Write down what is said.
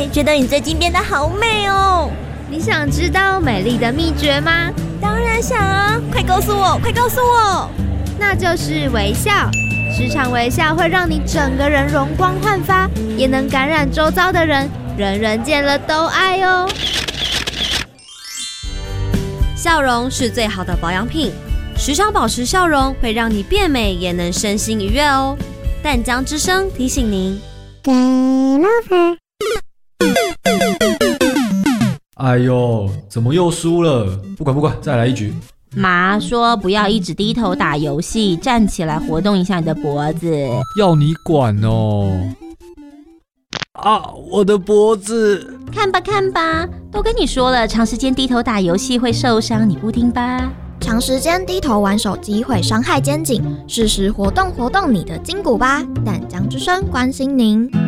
觉得你最近变得好美哦。 你想知道美丽的秘诀吗？ 当然想啊，快告诉我，快告诉我！ 那就是微笑。时常微笑会让你整个人容光焕发，也能感染周遭的人，人人见了都爱哦。 笑容是最好的保养品，时常保持笑容会让你变美，也能身心愉悦哦。淡江之声提醒您。 哎呦，怎么又输了？不管，再来一局。 妈说不要一直低头打游戏，站起来活动一下你的脖子。 要你管哦！啊，我的脖子！ 看吧，都跟你说了，长时间低头打游戏会受伤，你不听吧？ 长时间低头玩手机会伤害肩颈，适时活动活动你的筋骨吧。淡江之声关心您。